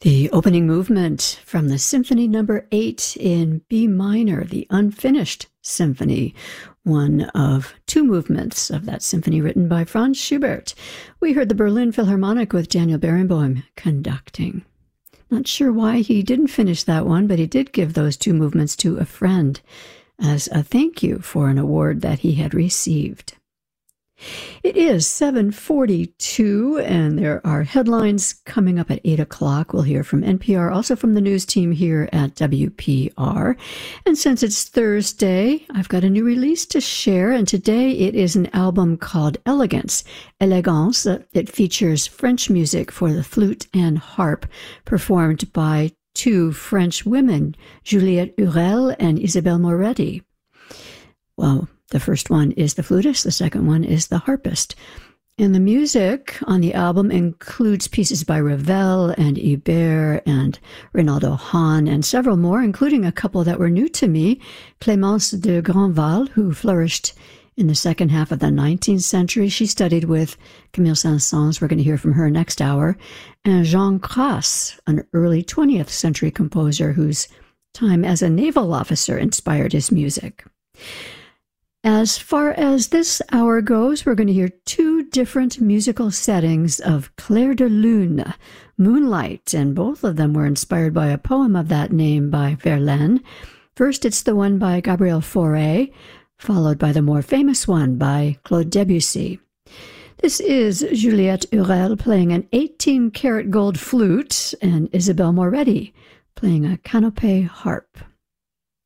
The opening movement from the Symphony Number 8 in B minor, the Unfinished Symphony, one of two movements of that symphony written by Franz Schubert. We heard the Berlin Philharmonic with Daniel Barenboim conducting. Not sure why he didn't finish that one, but he did give those two movements to a friend as a thank you for an award that he had received. It is 7:42, and there are headlines coming up at 8 o'clock. We'll hear from NPR, also from the news team here at WPR. And since it's Thursday, I've got a new release to share, and today it is an album called Elegance. It features French music for the flute and harp, performed by two French women, Juliette Hurel and Isabelle Moretti. Well, the first one is the flutist, the second one is the harpist. And the music on the album includes pieces by Ravel and Ibert and Reynaldo Hahn and several more, including a couple that were new to me, Clémence de Grandval, who flourished in the second half of the 19th century. She studied with Camille Saint-Saëns, we're going to hear from her next hour, and Jean Crass, an early 20th century composer whose time as a naval officer inspired his music. As far as this hour goes, we're going to hear two different musical settings of Clair de Lune, Moonlight, and both of them were inspired by a poem of that name by Verlaine. First, it's the one by Gabriel Fauré, followed by the more famous one by Claude Debussy. This is Juliette Hurel playing an 18-karat gold flute and Isabelle Moretti playing a canopé harp.